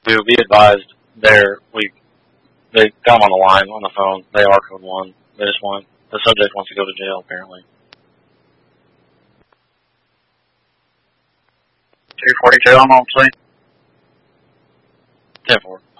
to be advised, they got him on the line on the phone. They are code 1. The subject wants to go to jail apparently. 242 on scene. 10-4.